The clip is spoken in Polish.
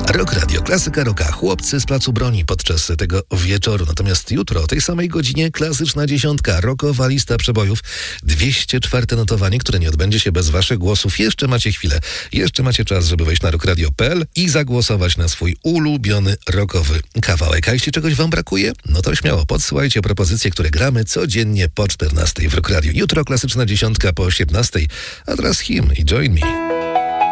Rock Radio, klasyka rocka, chłopcy z Placu Broni podczas tego wieczoru. Natomiast jutro o tej samej godzinie klasyczna dziesiątka, rockowa lista przebojów, 204 notowanie, które nie odbędzie się bez waszych głosów. Jeszcze macie chwilę, jeszcze macie czas, żeby wejść na rockradio.pl i zagłosować na swój ulubiony rockowy kawałek. A jeśli czegoś wam brakuje, no to śmiało podsyłajcie propozycje, które gramy codziennie po 14 w Rock Radio. Jutro klasyczna dziesiątka po 18, a teraz hymn i Join Me.